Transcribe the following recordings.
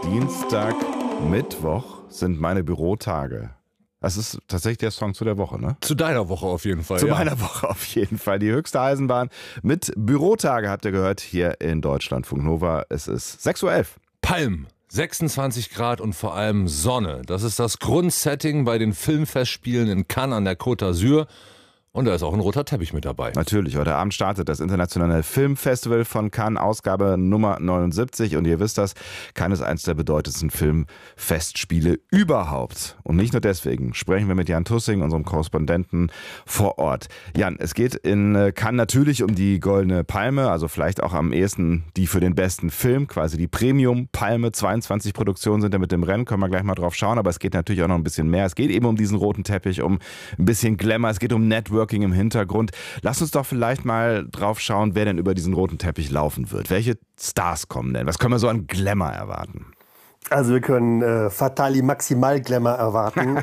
Dienstag, Mittwoch sind meine Bürotage. Das ist tatsächlich der Song zu der Woche, ne? Zu deiner Woche auf jeden Fall. Zu meiner Woche auf jeden Fall. Die höchste Eisenbahn mit Bürotage habt ihr gehört hier in Deutschlandfunk Nova. Es ist 6:11 Uhr. Palm, 26 Grad und vor allem Sonne. Das ist das Grundsetting bei den Filmfestspielen in Cannes an der Côte d'Azur. Und da ist auch ein roter Teppich mit dabei. Natürlich, heute Abend startet das internationale Filmfestival von Cannes, Ausgabe Nummer 79. Und ihr wisst das, Cannes ist eines der bedeutendsten Filmfestspiele überhaupt. Und nicht nur deswegen sprechen wir mit Jan Tussing, unserem Korrespondenten vor Ort. Jan, es geht in Cannes natürlich um die Goldene Palme, also vielleicht auch am ehesten die für den besten Film, quasi die Premium-Palme. 22 Produktionen sind da mit dem Rennen, können wir gleich mal drauf schauen. Aber es geht natürlich auch noch ein bisschen mehr. Es geht eben um diesen roten Teppich, um ein bisschen Glamour, es geht um Network im Hintergrund. Lass uns doch vielleicht mal drauf schauen, wer denn über diesen roten Teppich laufen wird. Welche Stars kommen denn? Was können wir so an Glamour erwarten? Also wir können Fatali Maximal Glamour erwarten.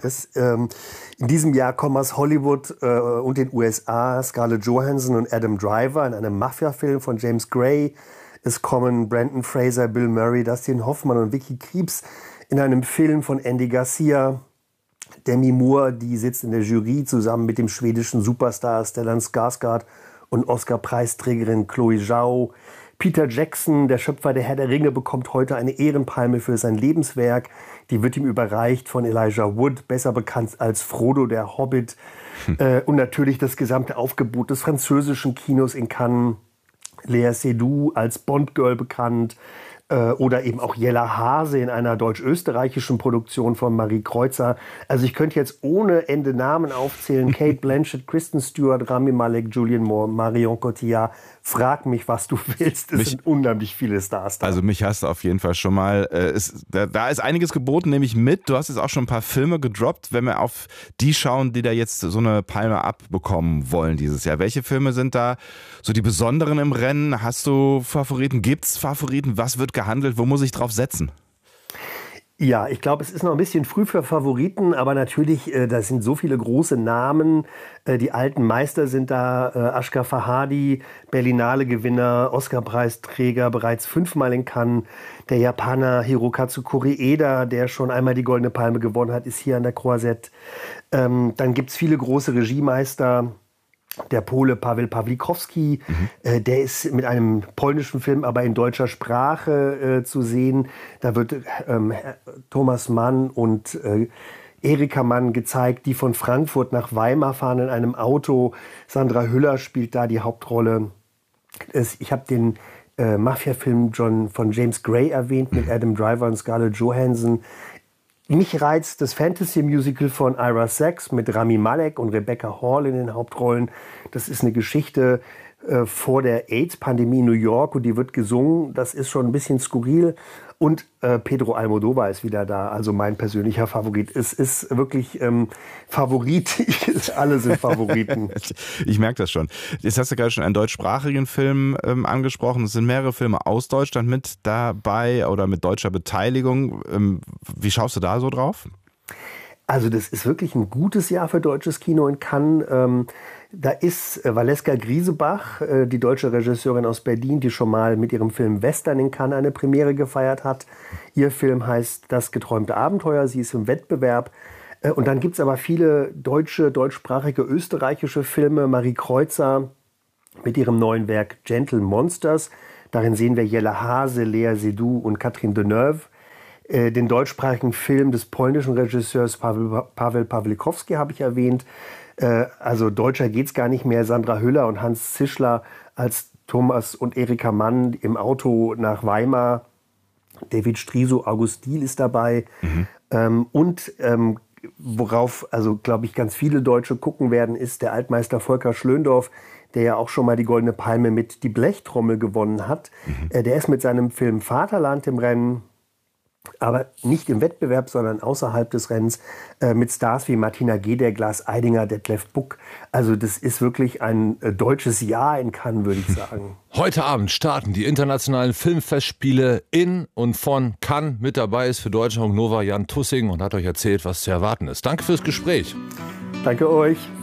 In diesem Jahr kommen aus Hollywood und den USA Scarlett Johansson und Adam Driver in einem Mafia-Film von James Gray. Es kommen Brendan Fraser, Bill Murray, Dustin Hoffmann und Vicky Krieps in einem Film von Andy Garcia. Demi Moore, die sitzt in der Jury zusammen mit dem schwedischen Superstar Stellan Skarsgård und Oscar-Preisträgerin Chloe Zhao. Peter Jackson, der Schöpfer der Herr der Ringe, bekommt heute eine Ehrenpalme für sein Lebenswerk. Die wird ihm überreicht von Elijah Wood, besser bekannt als Frodo der Hobbit. Und natürlich das gesamte Aufgebot des französischen Kinos in Cannes. Lea Seydoux als Bond-Girl bekannt. Oder eben auch Jella Hase in einer deutsch-österreichischen Produktion von Marie Kreuzer. Also ich könnte jetzt ohne Ende Namen aufzählen. Kate Blanchett, Kristen Stewart, Rami Malek, Julianne Moore, Marion Cotillard. Frag mich, was du willst. Es sind unheimlich viele Stars da. Also mich hast du auf jeden Fall schon mal. Da ist einiges geboten, nämlich mit. Du hast jetzt auch schon ein paar Filme gedroppt, wenn wir auf die schauen, die da jetzt so eine Palme abbekommen wollen dieses Jahr. Welche Filme sind da so die besonderen im Rennen? Hast du Favoriten? Gibt's Favoriten? Was wird gehandelt? Wo muss ich drauf setzen? Ja, ich glaube, es ist noch ein bisschen früh für Favoriten, aber natürlich, da sind so viele große Namen. Die alten Meister sind da, Ashghar Farhadi, Berlinale-Gewinner, Oscar-Preisträger, bereits 5-mal in Cannes. Der Japaner Hirokazu Koreeda, der schon einmal die Goldene Palme gewonnen hat, ist hier an der Croisette. Dann gibt's viele große Regiemeister. Der Pole Paweł Pawlikowski, der ist mit einem polnischen Film, aber in deutscher Sprache zu sehen. Da wird Thomas Mann und Erika Mann gezeigt, die von Frankfurt nach Weimar fahren in einem Auto. Sandra Hüller spielt da die Hauptrolle. Ich habe den Mafia-Film von James Gray erwähnt mit Adam Driver und Scarlett Johansson. Mich reizt das Fantasy-Musical von Ira Sachs mit Rami Malek und Rebecca Hall in den Hauptrollen. Das ist eine Geschichte vor der AIDS-Pandemie in New York und die wird gesungen. Das ist schon ein bisschen skurril. Und Pedro Almodóvar ist wieder da, also mein persönlicher Favorit. Es ist wirklich Favorit. Alle sind Favoriten. Ich merke das schon. Jetzt hast du gerade schon einen deutschsprachigen Film angesprochen. Es sind mehrere Filme aus Deutschland mit dabei oder mit deutscher Beteiligung. Wie schaust du da so drauf? Also das ist wirklich ein gutes Jahr für deutsches Kino in Cannes. Da ist Valeska Griesebach, die deutsche Regisseurin aus Berlin, die schon mal mit ihrem Film Western in Cannes eine Premiere gefeiert hat. Ihr Film heißt Das geträumte Abenteuer. Sie ist im Wettbewerb. Und dann gibt's aber viele deutsche, deutschsprachige, österreichische Filme. Marie Kreuzer mit ihrem neuen Werk Gentle Monsters. Darin sehen wir Jella Hase, Lea Seydoux und Catherine Deneuve. Den deutschsprachigen Film des polnischen Regisseurs Paweł Pawlikowski habe ich erwähnt. Also deutscher geht's gar nicht mehr. Sandra Hüller und Hans Zischler als Thomas und Erika Mann im Auto nach Weimar. David Striso, August Diehl ist dabei. Worauf, also glaube ich, ganz viele Deutsche gucken werden, ist der Altmeister Volker Schlöndorff, der ja auch schon mal die Goldene Palme mit Die Blechtrommel gewonnen hat. Der ist mit seinem Film Vaterland im Rennen. Aber nicht im Wettbewerb, sondern außerhalb des Rennens mit Stars wie Martina Geder, Glas Eidinger, Detlef Buck. Also das ist wirklich ein deutsches Jahr in Cannes, würde ich sagen. Heute Abend starten die internationalen Filmfestspiele in und von Cannes. Mit dabei ist für Deutschlandfunk Nova Jan Tussing und hat euch erzählt, was zu erwarten ist. Danke fürs Gespräch. Danke euch.